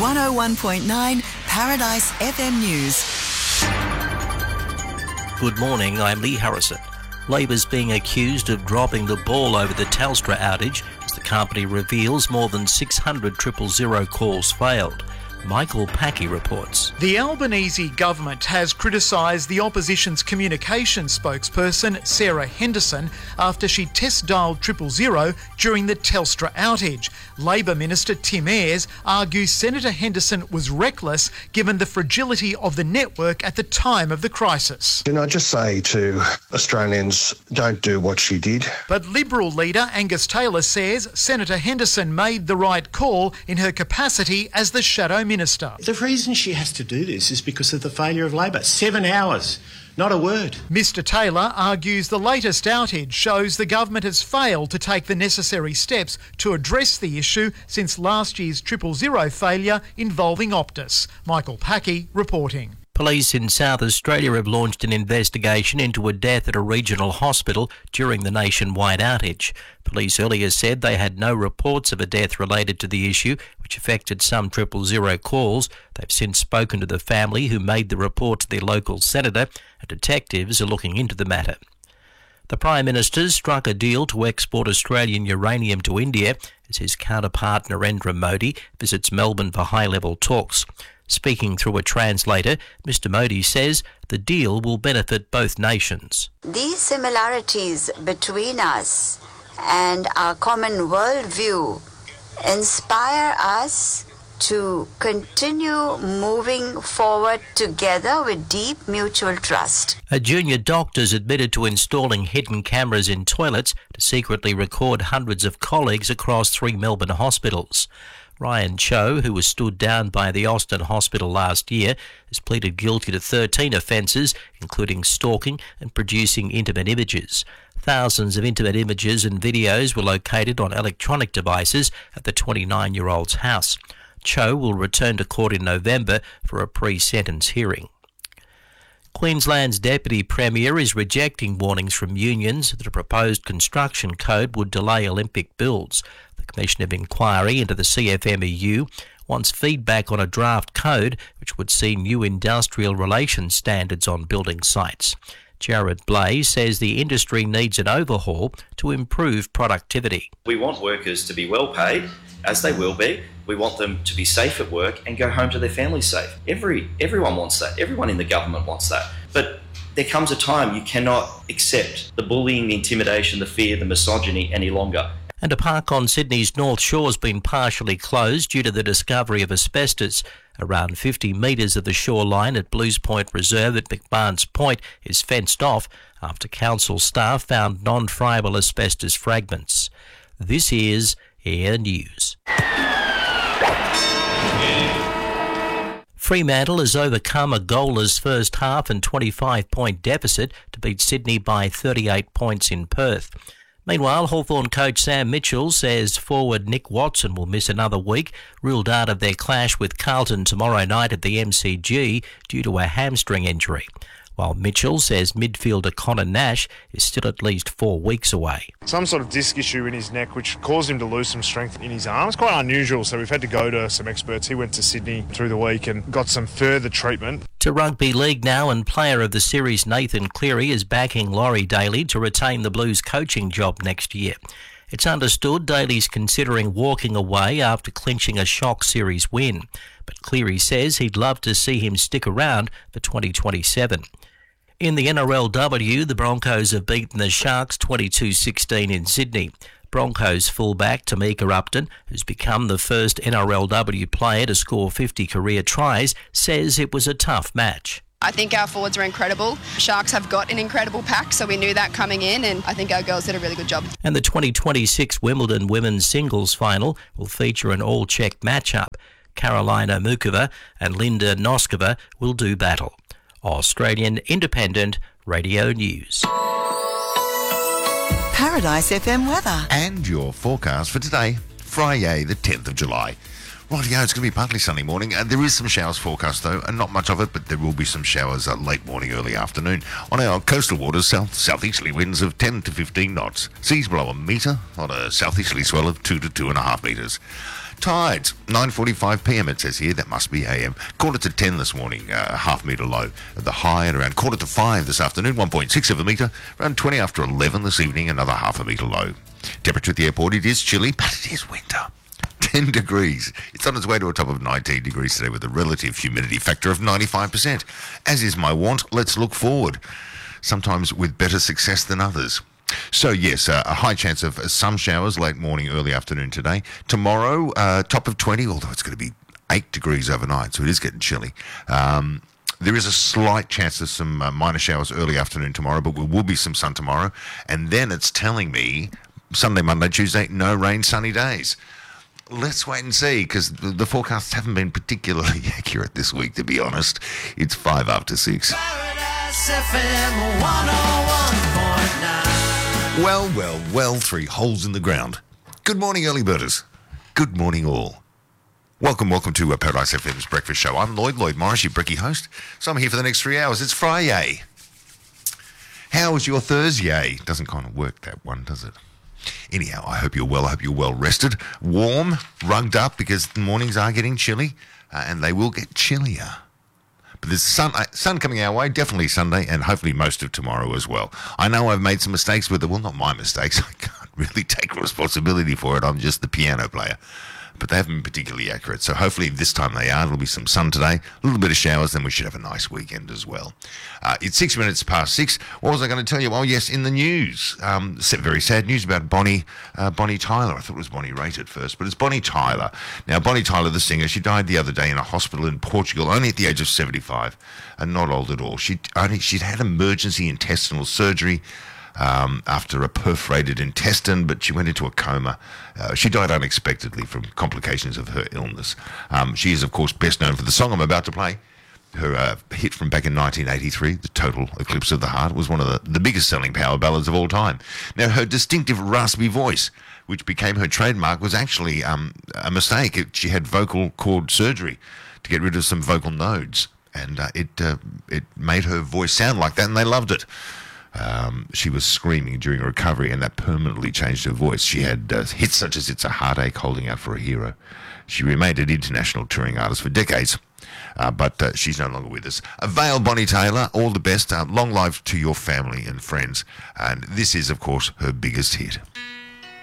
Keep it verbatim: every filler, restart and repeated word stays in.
one oh one point nine Paradise F M News. Good morning, I'm Lee Harrison. Labor's being accused of dropping the ball over the Telstra outage as the company reveals more than six hundred triple zero calls failed. Michael Packy reports. The Albanese government has criticised the opposition's communications spokesperson, Sarah Henderson, after she test-dialed triple zero during the Telstra outage. Labor Minister Tim Ayres argues Senator Henderson was reckless given the fragility of the network at the time of the crisis. Can I just say to Australians, don't do what she did. But Liberal leader Angus Taylor says Senator Henderson made the right call in her capacity as the shadow minister. Minister. The reason she has to do this is because of the failure of Labor. Seven hours, not a word. Mister Taylor argues the latest outage shows the government has failed to take the necessary steps to address the issue since last year's triple zero failure involving Optus. Michael Packy reporting. Police in South Australia have launched an investigation into a death at a regional hospital during the nationwide outage. Police earlier said they had no reports of a death related to the issue, which affected some triple zero calls. They've since spoken to the family who made the report to their local senator, and detectives are looking into the matter. The Prime Minister struck a deal to export Australian uranium to India as his counterpart Narendra Modi visits Melbourne for high-level talks. Speaking through a translator, Mister Modi says the deal will benefit both nations. These similarities between us and our common worldview inspire us to continue moving forward together with deep mutual trust. A junior doctor's admitted to installing hidden cameras in toilets to secretly record hundreds of colleagues across three Melbourne hospitals. Ryan Cho, who was stood down by the Austin Hospital last year, has pleaded guilty to thirteen offences, including stalking and producing intimate images. Thousands of intimate images and videos were located on electronic devices at the twenty-nine-year-old's house. Cho will return to court in November for a pre-sentence hearing. Queensland's Deputy Premier is rejecting warnings from unions that a proposed construction code would delay Olympic builds. The Commission of Inquiry into the C F M E U wants feedback on a draft code which would see new industrial relations standards on building sites. Jared Blaze says the industry needs an overhaul to improve productivity. We want workers to be well paid, as they will be. We want them to be safe at work and go home to their families safe. Every everyone wants that. Everyone in the government wants that. But there comes a time you cannot accept the bullying, the intimidation, the fear, the misogyny any longer. And a park on Sydney's North Shore has been partially closed due to the discovery of asbestos. Around fifty metres of the shoreline at Blues Point Reserve at McMahon's Point is fenced off after council staff found non-friable asbestos fragments. This is Air News. Fremantle has overcome a goalless first half and twenty-five point deficit to beat Sydney by thirty-eight points in Perth. Meanwhile, Hawthorn coach Sam Mitchell says forward Nick Watson will miss another week, ruled out of their clash with Carlton tomorrow night at the M C G due to a hamstring injury. While Mitchell says midfielder Connor Nash is still at least four weeks away. Some sort of disc issue in his neck which caused him to lose some strength in his arms. Quite unusual, so we've had to go to some experts. He went to Sydney through the week and got some further treatment. To rugby league now, and player of the series Nathan Cleary is backing Laurie Daly to retain the Blues coaching job next year. It's understood Daly's considering walking away after clinching a shock series win, but Cleary says he'd love to see him stick around for twenty twenty-seven. In the N R L W, the Broncos have beaten the Sharks twenty-two sixteen in Sydney. Broncos fullback Tamika Upton, who's become the first N R L W player to score fifty career tries, says it was a tough match. I think our forwards were incredible. Sharks have got an incredible pack, so we knew that coming in, and I think our girls did a really good job. And the twenty twenty-six Wimbledon women's singles final will feature an all-Czech matchup. Karolina Mukova and Linda Noskova will do battle. Australian Independent Radio News. Paradise F M weather. And your forecast for today, Friday the tenth of July. Rightio, it's going to be partly sunny morning. Uh, there is some showers forecast though, and not much of it, but there will be some showers uh, late morning, early afternoon. On our coastal waters, south southeasterly winds of ten to fifteen knots. Seas below a metre on a southeasterly swell of two to two and a half metres. Tides, nine forty-five p.m. it says here. That must be A M. Quarter to ten this morning, uh, half metre low at the high, and around quarter to five this afternoon, one point six of a metre. Around twenty after eleven this evening, another half a metre low. Temperature at the airport, it is chilly, but it is winter. ten degrees. It's on its way to a top of nineteen degrees today with a relative humidity factor of ninety-five percent. As is my wont, let's look forward, sometimes with better success than others. So, yes, uh, a high chance of some showers late morning, early afternoon today. Tomorrow, uh, top of twenty, although it's going to be eight degrees overnight, so it is getting chilly. Um, there is a slight chance of some uh, minor showers early afternoon tomorrow, but there will be some sun tomorrow. And then it's telling me Sunday, Monday, Tuesday, no rain, sunny days. Let's wait and see, because the, the forecasts haven't been particularly accurate this week, to be honest. It's five after six. Paradise F M one oh one point nine. Well, well, well, three holes in the ground. Good morning, early birders. Good morning, all. Welcome, welcome to uh, Paradise F M's Breakfast Show. I'm Lloyd, Lloyd Morris, your brekkie host. So I'm here for the next three hours. It's Friday. How was your Thursday? Doesn't kind of work, that one, does it? Anyhow, I hope you're well. I hope you're well rested, warm, rugged up, because the mornings are getting chilly, uh, and they will get chillier. But there's sun, uh, sun coming our way, definitely Sunday, and hopefully most of tomorrow as well. I know I've made some mistakes with it. Well, not my mistakes. I can't really take responsibility for it. I'm just the piano player. But they haven't been particularly accurate. So hopefully this time they are. There'll be some sun today, a little bit of showers, then we should have a nice weekend as well. Uh, it's six minutes past six. What was I going to tell you? Oh, yes, in the news. Um, very sad news about Bonnie uh, Bonnie Tyler. I thought it was Bonnie Raitt at first, but it's Bonnie Tyler. Now, Bonnie Tyler, the singer, she died the other day in a hospital in Portugal, only at the age of seventy-five, and not old at all. She'd, only, she'd had emergency intestinal surgery Um, after a perforated intestine, but she went into a coma. Uh, she died unexpectedly from complications of her illness. Um, she is, of course, best known for the song I'm about to play. Her uh, hit from back in nineteen eighty-three, The Total Eclipse of the Heart, was one of the, the biggest selling power ballads of all time. Now, her distinctive raspy voice, which became her trademark, was actually um, a mistake. It, she had vocal cord surgery to get rid of some vocal nodes, and uh, it uh, it made her voice sound like that, and they loved it. Um, she was screaming during recovery, and that permanently changed her voice. She had uh, hits such as It's a Heartache, Holding Out for a Hero. She remained an international touring artist for decades, uh, but uh, she's no longer with us. Avail Bonnie Tyler, all the best. Uh, long life to your family and friends. And this is, of course, her biggest hit.